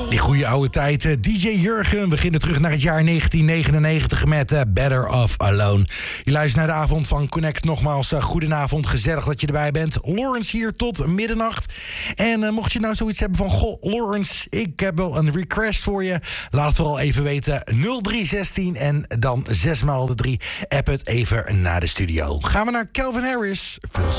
Die goede oude tijd. DJ Jurgen, we beginnen terug naar het jaar 1999 met Better Off Alone. Je luistert naar de avond van Connect. Nogmaals, goedenavond, gezellig dat je erbij bent. Lawrence hier tot middernacht. En mocht je nou zoiets hebben van... Goh, Lawrence, ik heb wel een request voor je. Laat het vooral even weten. 0316 en dan 6x3. App het even naar de studio. Gaan we naar Calvin Harris. Veel